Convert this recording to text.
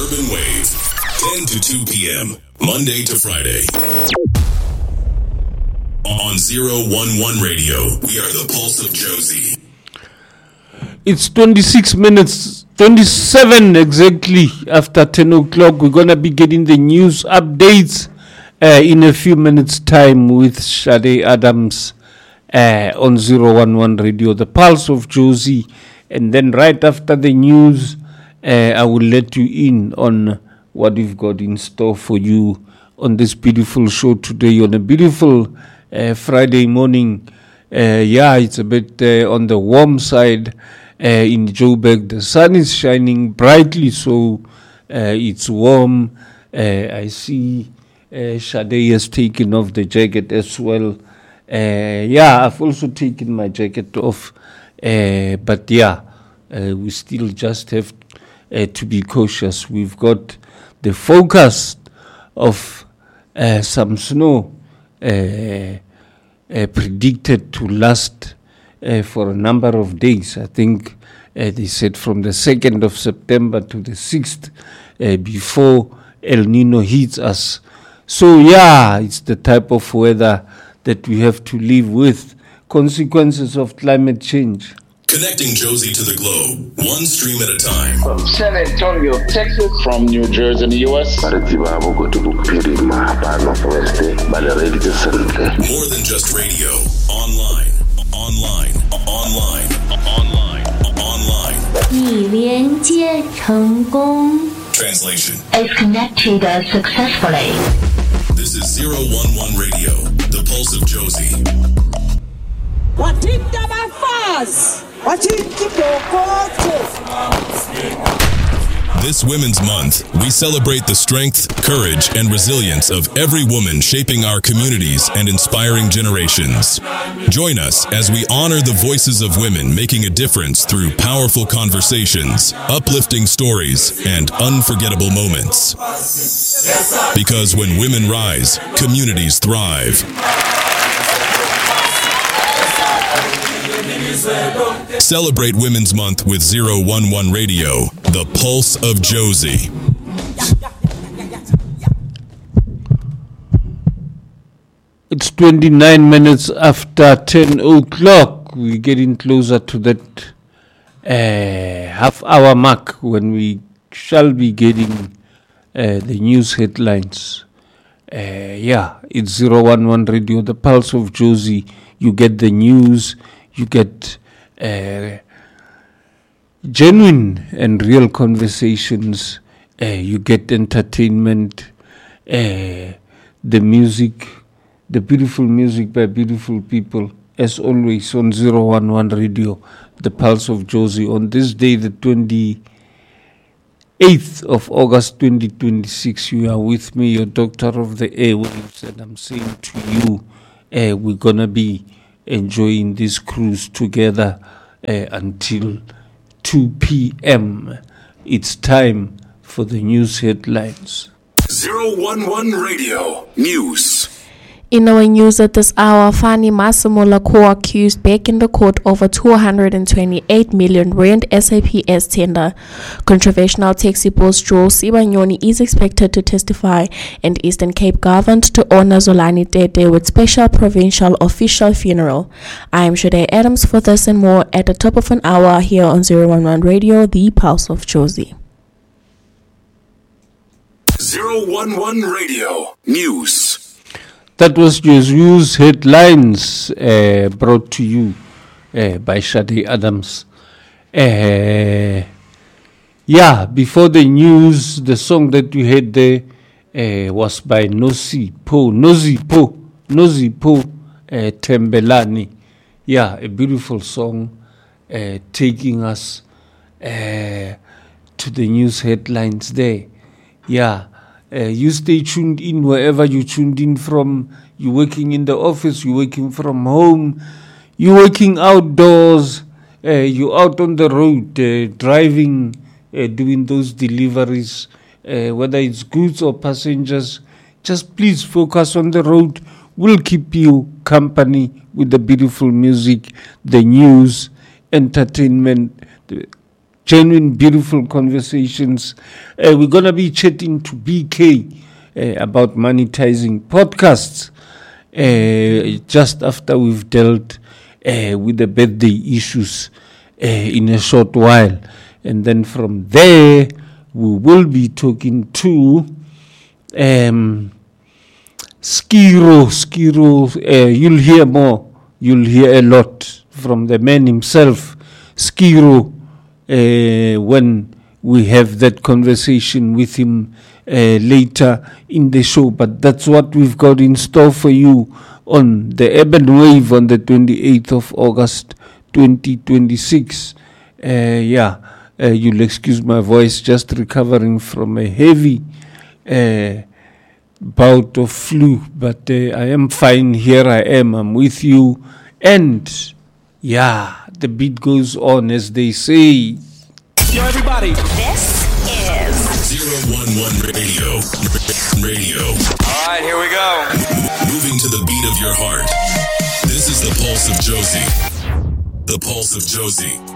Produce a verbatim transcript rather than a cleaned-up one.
Urban Wave, ten to two p.m., Monday to Friday. On zero one one Radio, we are the Pulse of Josie. It's twenty-six minutes, twenty-seven exactly after ten o'clock. We're going to be getting the news updates uh, in a few minutes' time with Sade Adams uh, on zero one one Radio, the Pulse of Josie. And then right after the news, uh, I will let you in on what we've got in store for you on this beautiful show today on a beautiful uh, Friday morning. Uh, yeah, it's a bit uh, on the warm side. Uh, in Joburg, the sun is shining brightly, so uh, it's warm. Uh, I see uh, Sade has taken off the jacket as well. Uh, yeah, I've also taken my jacket off. Uh, but yeah, uh, we still just have uh, to be cautious. We've got the focus of uh, some snow uh, uh, predicted to last Uh, for a number of days. I think uh, they said from the second of September to the sixth uh, before El Nino hits us. So yeah, it's the type of weather that we have to live with. Consequences of climate change. Connecting Josie to the globe, one stream at a time. From San Antonio, Texas. From New Jersey in the U S. More than just radio. Online. Online, online, online, online. 已连接成功 Translation. is connected successfully. This is zero one one Radio, the Pulse of Josie. What did the fast? What did This Women's Month, we celebrate the strength, courage, and resilience of every woman shaping our communities and inspiring generations. Join us as we honor the voices of women making a difference through powerful conversations, uplifting stories, and unforgettable moments. Because when women rise, communities thrive. Celebrate Women's Month with zero one one Radio, the Pulse of Josie. It's twenty-nine minutes after ten o'clock. We're getting closer to that uh, half hour mark when we shall be getting uh, the news headlines. Uh, yeah, it's zero one one Radio, the Pulse of Josie. You get the news. You get uh, genuine and real conversations. Uh, you get entertainment, uh, the music, the beautiful music by beautiful people. As always on zero one one Radio, the Pulse of Josie. On this day, the twenty-eighth of August twenty twenty-six, you are with me, your doctor of the airwaves, and I'm saying to you, uh, we're going to be enjoying this cruise together uh, until two p.m. It's time for the news headlines. zero one one Radio News. In our news at this hour, Fani Massimo Lacour accused back in the court over two hundred twenty-eight million rand S A P S tender. Controversial taxi boss Joel Sibanyoni is expected to testify, and Eastern Cape governed to honor Zolani Tete with special provincial official funeral. I am Sade Adams for this and more at the top of an hour here on zero one one Radio, the Pulse of Josie. zero one one Radio News. That was your news headlines uh, brought to you uh, by Sade Adams. Uh, yeah, before the news, the song that you heard there uh, was by Nosi Po, Nozi Po, Nozi Po uh, Tembelani. Yeah, a beautiful song uh, taking us uh, to the news headlines there. Yeah. Uh, you stay tuned in wherever you tuned in from. You're working in the office, you're working from home, you're working outdoors, uh, you're out on the road, uh, driving, uh, doing those deliveries, uh, whether it's goods or passengers. Just please focus on the road. We'll keep you company with the beautiful music, the news, entertainment, the genuine, beautiful conversations. Uh, we're going to be chatting to B K uh, about monetizing podcasts uh, just after we've dealt uh, with the birthday issues uh, in a short while. And then from there, we will be talking to um, Skiro. Skiro, uh, you'll hear more. You'll hear a lot from the man himself, Skiro, uh, when we have that conversation with him uh, later in the show. But that's what we've got in store for you on the Urban Wave on the twenty-eighth of August, twenty twenty-six. Uh, yeah, uh, you'll excuse my voice, just recovering from a heavy uh, bout of flu, but uh, I am fine. Here I am, I'm with you, and yeah, the beat goes on, as they say. Yo, everybody. This is zero one one Radio. Radio. All right, here we go. Moving to the beat of your heart. This is the Pulse of Josie. The Pulse of Josie.